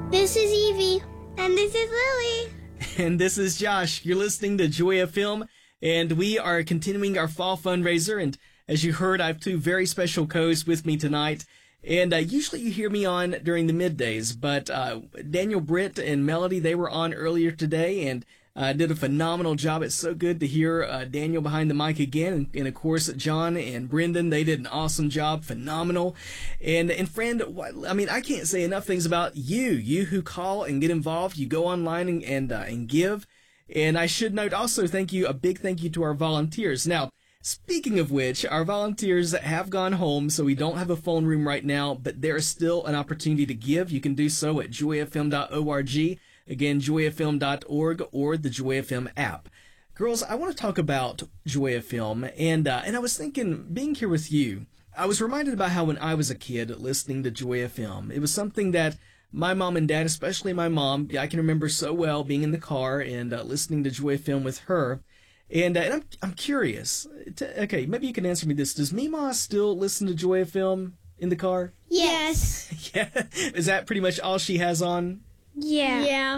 This is Evie. And this is Lily. And this is Josh. You're listening to Joy FM, and we are continuing our fall fundraiser. And as you heard, I have two very special co-hosts with me tonight. And usually you hear me on during the middays, but Daniel, Britt, and Melody, they were on earlier today and did a phenomenal job. It's so good to hear Daniel behind the mic again. And of course, John and Brendan, they did an awesome job. Phenomenal. And friend, I can't say enough things about you who call and get involved. You go online and give. And I should note also, a big thank you to our volunteers. Now, speaking of which, our volunteers have gone home, so we don't have a phone room right now, but there is still an opportunity to give. You can do so at joyfm.org. Again, joyfm.org or the Joy FM app. Girls, I want to talk about Joy FM, and I was thinking, being here with you, I was reminded about how when I was a kid listening to Joy FM, it was something that my mom and dad, especially my mom, I can remember so well being in the car and listening to Joy FM with her. And I'm curious. Okay, maybe you can answer me this. Does Mima still listen to Joy FM in the car? Yes. Yeah. Is that pretty much all she has on? Yeah.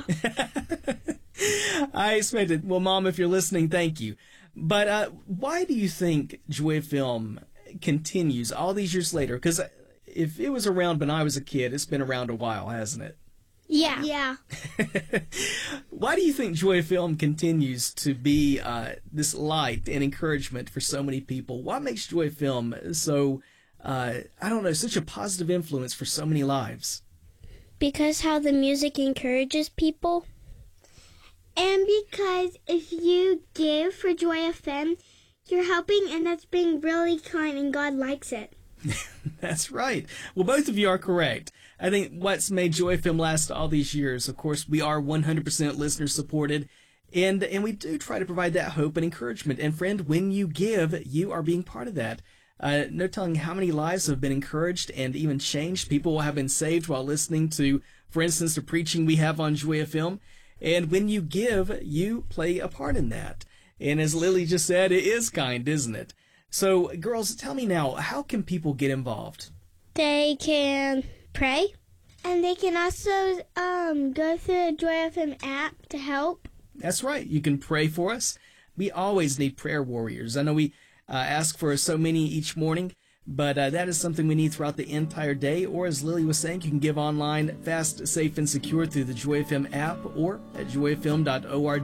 I expected. Well, Mom, if you're listening, thank you. But why do you think Joy FM continues all these years later? Because if it was around when I was a kid, it's been around a while, hasn't it? Yeah. Why do you think Joy FM continues to be this light and encouragement for so many people? What makes Joy FM so, such a positive influence for so many lives? Because how the music encourages people. And because if you give for Joy FM, you're helping, and that's being really kind, and God likes it. That's right. Well, both of you are correct. I think what's made Joy FM last all these years, of course, we are 100% listener supported, and we do try to provide that hope and encouragement. And friend, when you give, you are being part of that. No telling how many lives have been encouraged and even changed. People have been saved while listening to, for instance, the preaching we have on Joy FM. And when you give, you play a part in that. And as Lily just said, it is kind, isn't it? So, girls, tell me now, how can people get involved? They can pray. And they can also go through the Joy FM app to help. That's right. You can pray for us. We always need prayer warriors. I know we ask for so many each morning, but that is something we need throughout the entire day. Or as Lily was saying, you can give online, fast, safe, and secure through the Joy FM app or at joyfm.org.